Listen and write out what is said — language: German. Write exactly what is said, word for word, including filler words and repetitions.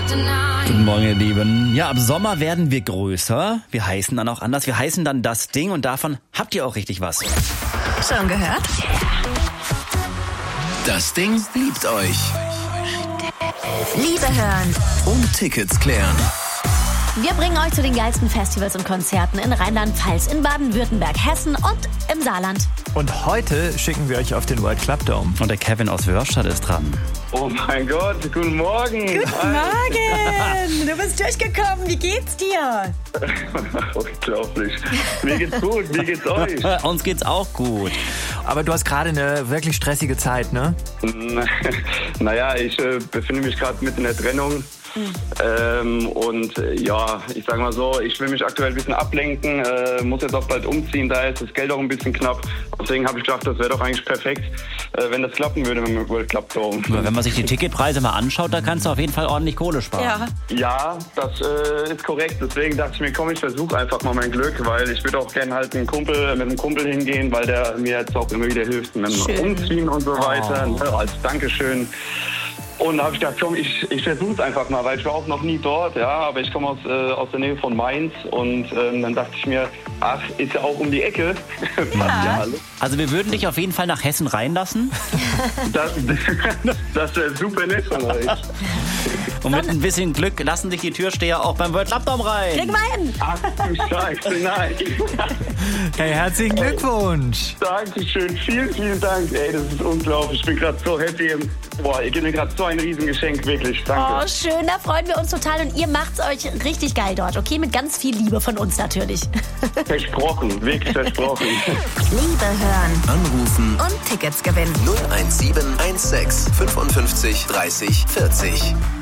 Guten Morgen, ihr Lieben. Ja, ab Sommer werden wir größer. Wir heißen dann auch anders. Wir heißen dann das Ding und davon habt ihr auch richtig was. Schon gehört? Das Ding liebt euch. Liebe hören. Und Tickets klären. Wir bringen euch zu den geilsten Festivals und Konzerten in Rheinland-Pfalz, in Baden-Württemberg, Hessen und im Saarland. Und heute schicken wir euch auf den World Club Dome. Und der Kevin aus Wörstadt ist dran. Oh mein Gott, guten Morgen. Guten Morgen. Du bist durchgekommen. Wie geht's dir? Unglaublich. Mir geht's gut, wie geht's euch? Uns geht's auch gut. Aber du hast gerade eine wirklich stressige Zeit, ne? Naja, ich äh, befinde mich gerade mitten in der Trennung. Mhm. Ähm, und äh, ja, ich sag mal so, ich will mich aktuell ein bisschen ablenken, äh, muss jetzt auch bald umziehen, da ist das Geld auch ein bisschen knapp. Deswegen habe ich gedacht, das wäre doch eigentlich perfekt, äh, wenn das klappen würde mit dem World Club Dome. Wenn man sich die Ticketpreise mal anschaut, da kannst du auf jeden Fall ordentlich Kohle sparen. Ja, ja das äh, ist korrekt. Deswegen dachte ich mir, komm, ich versuche einfach mal mein Glück, weil ich würde auch gerne halt einen Kumpel, mit einem Kumpel hingehen, weil der mir jetzt auch immer wieder hilft mit dem Umziehen und so weiter, Oh. ne, als Dankeschön. Und da habe ich gedacht, komm, ich, ich versuche es einfach mal, weil ich war auch noch nie dort, ja, aber ich komme aus, äh, aus der Nähe von Mainz und ähm, dann dachte ich mir, ach, ist ja auch um die Ecke. Ja. Also wir würden dich auf jeden Fall nach Hessen reinlassen. Das, das wäre super nett von euch. Und mit ein bisschen Glück lassen sich die Türsteher auch beim World Club Dome rein. kriegen wir hin. Ach du Scheiße, nein. Hey, herzlichen Glückwunsch. Dankeschön, vielen, vielen Dank. Ey, das ist unglaublich. Ich bin gerade so happy. Boah, ihr gebt mir gerade so ein Riesengeschenk, wirklich. Danke. Oh, schön, da freuen wir uns total. Und ihr macht's euch richtig geil dort, okay? Mit ganz viel Liebe von uns natürlich. Versprochen, wirklich versprochen. Liebe hören. Anrufen Und Tickets gewinnen. null eins sieben eins sechs fünfundfünfzig dreißig vierzig.